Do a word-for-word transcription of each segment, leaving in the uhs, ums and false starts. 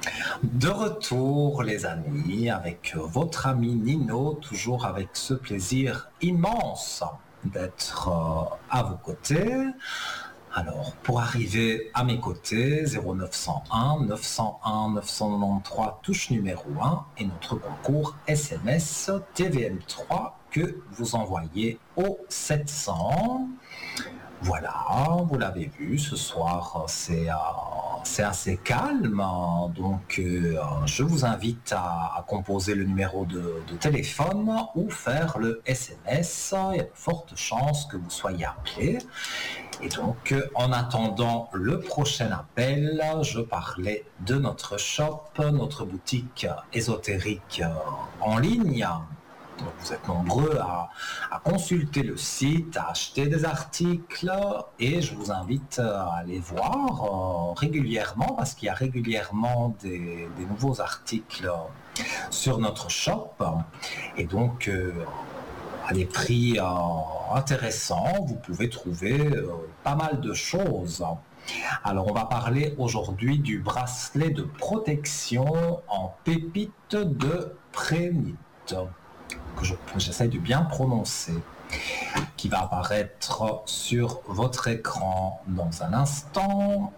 De retour, les amis, avec votre ami Nino, toujours avec ce plaisir immense d'être euh, à vos côtés. Alors, pour arriver à mes côtés, zéro neuf cent un neuf cent un neuf cent quatre-vingt-treize, touche numéro un, et notre concours S M S T V M trois que vous envoyez au sept cents. Voilà, vous l'avez vu, ce soir c'est euh, c'est assez calme, donc euh, je vous invite à, à composer le numéro de, de téléphone ou faire le S M S. Il y a de fortes chances que vous soyez appelé. Et donc, en attendant le prochain appel, je parlais de notre shop, notre boutique ésotérique en ligne. Donc, vous êtes nombreux à, à consulter le site, à acheter des articles, et je vous invite à aller voir euh, régulièrement, parce qu'il y a régulièrement des, des nouveaux articles sur notre shop. Et donc, euh, à des prix euh, intéressants, vous pouvez trouver euh, pas mal de choses. Alors, on va parler aujourd'hui du bracelet de protection en pépite de prénite, que je, j'essaie de bien prononcer, qui va apparaître sur votre écran dans un instant.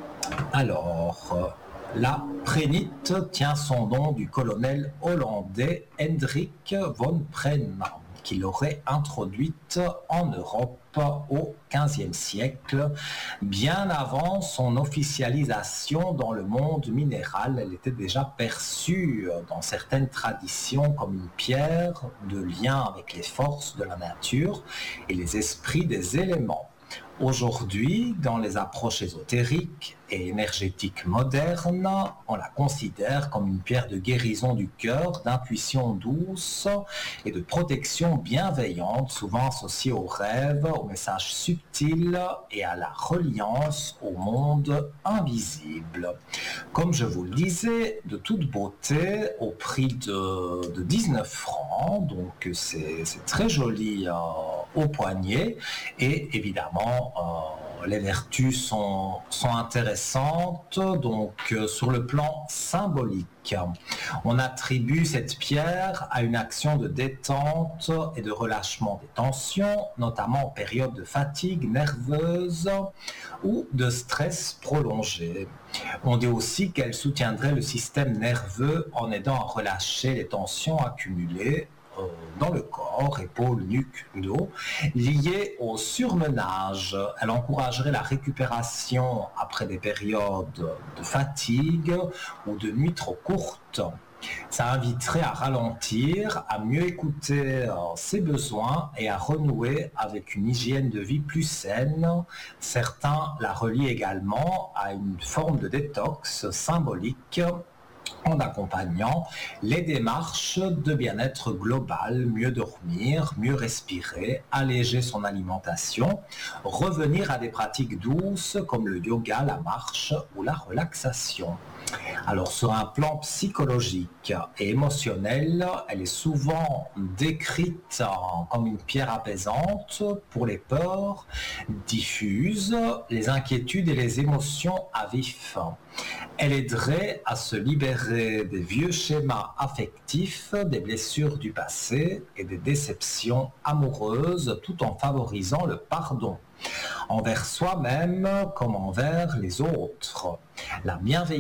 Alors, la prénite tient son nom du colonel hollandais Hendrik von Preen, qui l'aurait introduite en Europe au quinzième siècle. Bien avant son officialisation dans le monde minéral, elle était déjà perçue dans certaines traditions comme une pierre de lien avec les forces de la nature et les esprits des éléments. Aujourd'hui, dans les approches ésotériques et énergétiques modernes, on la considère comme une pierre de guérison du cœur, d'intuition douce et de protection bienveillante, souvent associée aux rêves, aux messages subtils et à la reliance au monde invisible. Comme je vous le disais, de toute beauté, au prix de, de dix-neuf francs, donc c'est, c'est très joli euh, au poignet, et évidemment, euh, les vertus sont, sont intéressantes. Donc, euh, sur le plan symbolique, on attribue cette pierre à une action de détente et de relâchement des tensions, notamment en période de fatigue nerveuse ou de stress prolongé. On dit aussi qu'elle soutiendrait le système nerveux en aidant à relâcher les tensions accumulées dans le corps, épaules, nuque, dos, liées au surmenage. Elle encouragerait la récupération après des périodes de fatigue ou de nuits trop courtes. Ça inviterait à ralentir, à mieux écouter euh, ses besoins et à renouer avec une hygiène de vie plus saine. Certains la relient également à une forme de détox symbolique en accompagnant les démarches de bien-être global, mieux dormir, mieux respirer, alléger son alimentation, revenir à des pratiques douces comme le yoga, la marche ou la relaxation. Alors, sur un plan psychologique et émotionnel, elle est souvent décrite comme une pierre apaisante pour les peurs diffuses, les inquiétudes et les émotions à vif. Elle aiderait à se libérer des vieux schémas affectifs, des blessures du passé et des déceptions amoureuses, tout en favorisant le pardon envers soi-même comme envers les autres. La bienveillance